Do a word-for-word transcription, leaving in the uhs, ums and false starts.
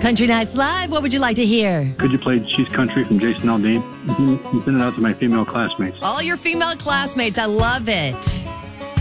Country Nights Live, what would you like to hear? Could you play She's Country from Jason Aldean? Mm-hmm. Send it out to my female classmates. All your female classmates, I love it.